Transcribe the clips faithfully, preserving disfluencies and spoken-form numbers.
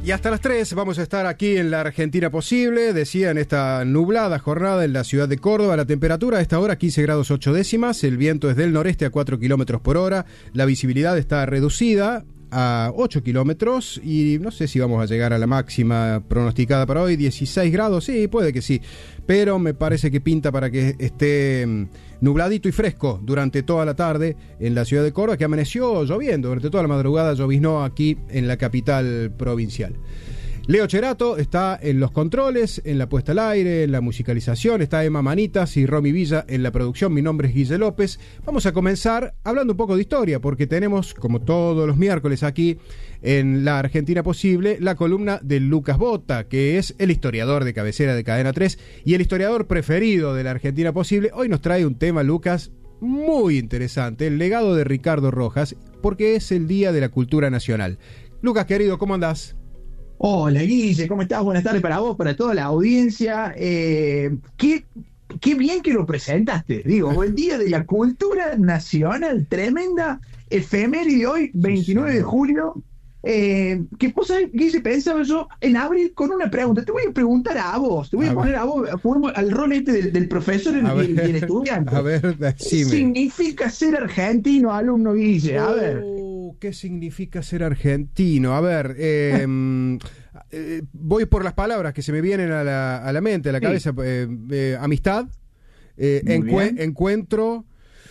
Y hasta las tres vamos a estar aquí en la Argentina Posible, decía, en esta nublada jornada en la ciudad de Córdoba. La temperatura a esta hora quince grados ocho décimas, el viento es del noreste a cuatro kilómetros por hora, la visibilidad está reducida a ocho kilómetros y no sé si vamos a llegar a la máxima pronosticada para hoy, dieciséis grados, sí, puede que sí, pero me parece que pinta para que esté nubladito y fresco durante toda la tarde en la ciudad de Córdoba, que amaneció lloviendo, durante toda la madrugada lloviznó aquí en la capital provincial. Leo Cherato está en los controles, en la puesta al aire, en la musicalización, está Emma Manitas y Romy Villa en la producción. Mi nombre es Guille López. Vamos a comenzar hablando un poco de historia, porque tenemos, como todos los miércoles aquí en la Argentina Posible, la columna de Lucas Bota, que es el historiador de cabecera de Cadena tres y el historiador preferido de la Argentina Posible. Hoy nos trae un tema, Lucas, muy interesante, el legado de Ricardo Rojas, porque es el Día de la Cultura Nacional. Lucas, querido, ¿cómo andás? Hola Guille, ¿cómo estás? Buenas tardes para vos, para toda la audiencia. Eh, qué, qué bien que lo presentaste. Digo, el Día de la Cultura Nacional, tremenda efeméride hoy, veintinueve de julio. Eh, que vos sabés, Guille, pensaba yo en abrir con una pregunta. Te voy a preguntar a vos, te voy a, a poner ver. a vos, juguemos al rol este del, del profesor y el, el estudiante. A ver, decime. ¿Qué significa ser argentino, alumno Guille? A oh. ver. ¿Qué significa ser argentino? A ver, eh, eh, voy por las palabras que se me vienen a la, a la mente, a la sí. cabeza. Eh, eh, amistad, eh, encue- encuentro,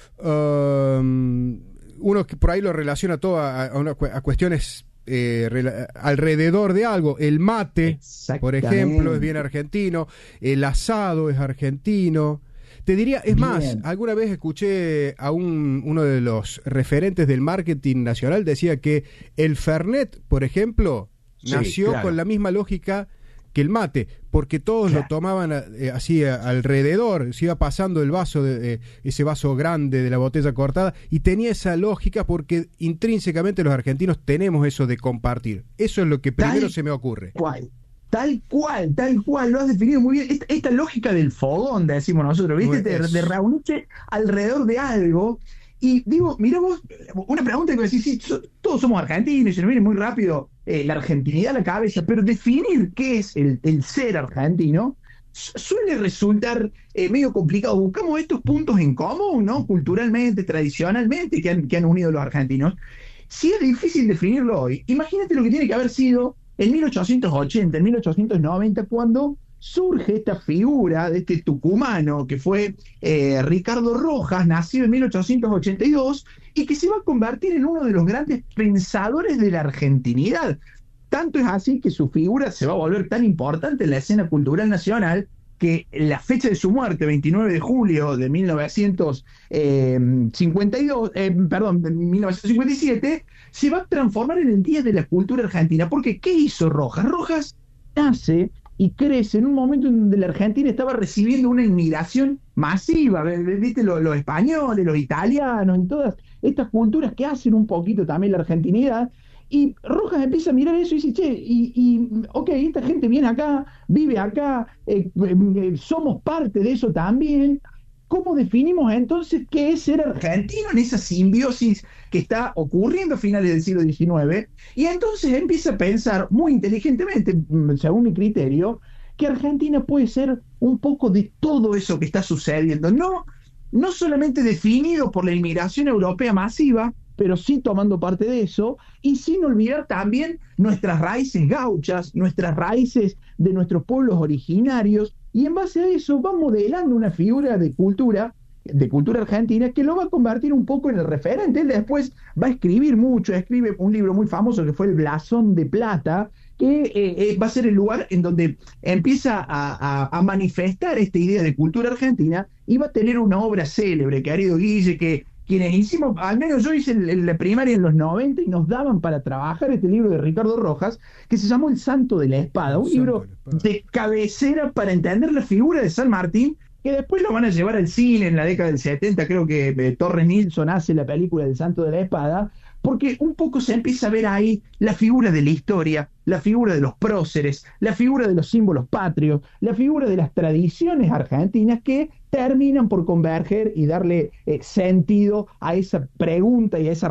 um, uno que por ahí lo relaciona todo a, a, una, a cuestiones eh, rela- alrededor de algo. El mate, por ejemplo, es bien argentino. El asado es argentino. Te diría, es Bien. más, alguna vez escuché a un, uno de los referentes del marketing nacional, decía que el Fernet, por ejemplo, sí, nació claro. con la misma lógica que el mate, porque todos claro. lo tomaban eh, así a, alrededor, se iba pasando el vaso, de, eh, ese vaso grande de la botella cortada, y tenía esa lógica porque intrínsecamente los argentinos tenemos eso de compartir. Eso es lo que primero Tal se me ocurre. ¿Cuál? Tal cual, tal cual, lo has definido muy bien. Esta, esta lógica del fogón, decimos nosotros, ¿viste? De, de reunirse alrededor de algo. Y digo, mira vos, una pregunta que decís, sí, so, todos somos argentinos, se nos viene muy rápido eh, la argentinidad a la cabeza, pero definir qué es el, el ser argentino suele resultar eh, medio complicado. Buscamos estos puntos en común, ¿no? Culturalmente, tradicionalmente, que han, que han unido los argentinos. Si es difícil definirlo hoy, imagínate lo que tiene que haber sido en mil ochocientos ochenta, en mil ochocientos noventa, cuando surge esta figura de este tucumano que fue eh, Ricardo Rojas, nacido en mil ochocientos ochenta y dos, y que se va a convertir en uno de los grandes pensadores de la argentinidad. Tanto es así que su figura se va a volver tan importante en la escena cultural nacional que la fecha de su muerte, veintinueve de julio de mil novecientos cincuenta y dos, eh, perdón, de mil novecientos cincuenta y siete, se va a transformar en el Día de la Cultura Argentina. Porque, ¿qué hizo Rojas? Rojas nace y crece en un momento en donde la Argentina estaba recibiendo una inmigración masiva, ¿viste? Los, los españoles, los italianos y todas estas culturas que hacen un poquito también la argentinidad. Y Rojas empieza a mirar eso y dice, che, y, y ok, esta gente viene acá, vive acá, eh, eh, somos parte de eso también. ¿Cómo definimos entonces qué es ser argentino en esa simbiosis que está ocurriendo a finales del siglo diecinueve? Y entonces empieza a pensar muy inteligentemente, según mi criterio, que Argentina puede ser un poco de todo eso que está sucediendo. No, no solamente definido por la inmigración europea masiva, pero sí tomando parte de eso, y sin olvidar también nuestras raíces gauchas, nuestras raíces de nuestros pueblos originarios, y en base a eso va modelando una figura de cultura, de cultura argentina, que lo va a convertir un poco en el referente. Él después va a escribir mucho, escribe un libro muy famoso que fue El Blasón de Plata, que eh, eh, va a ser el lugar en donde empieza a, a, a manifestar esta idea de cultura argentina, y va a tener una obra célebre, querido Guille, que quienes hicimos, al menos yo hice la primaria en los noventa y nos daban para trabajar este libro de Ricardo Rojas, que se llamó El Santo de la Espada, un libro de cabecera para entender la figura de San Martín, que después lo van a llevar al cine en la década del setenta, creo que eh, Torres Nilsson hace la película del Santo de la Espada, porque un poco se empieza a ver ahí la figura de la historia, la figura de los próceres, la figura de los símbolos patrios, la figura de las tradiciones argentinas que terminan por converger y darle eh, sentido a esa pregunta y a esa respuesta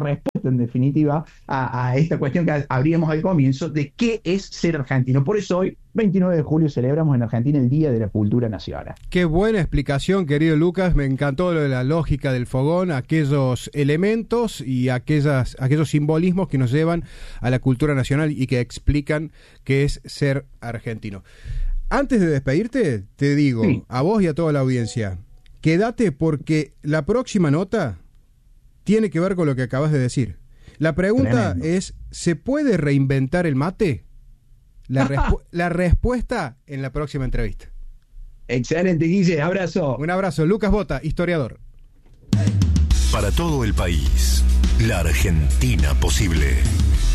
respuesta, en definitiva, a, a esta cuestión que abríamos al comienzo de qué es ser argentino. Por eso hoy, veintinueve de julio, celebramos en Argentina el Día de la Cultura Nacional. Qué buena explicación, querido Lucas. Me encantó lo de la lógica del fogón, aquellos elementos y aquellas, aquellos simbolismos que nos llevan a la cultura nacional y que explican qué es ser argentino. Antes de despedirte, te digo, sí, a vos y a toda la audiencia, quédate porque la próxima nota tiene que ver con lo que acabas de decir. La pregunta Tremendo. es, ¿se puede reinventar el mate? La, respu- la respuesta en la próxima entrevista. Excelente, Guille, abrazo. Un abrazo, Lucas Bota, historiador. Para todo el país, la Argentina posible.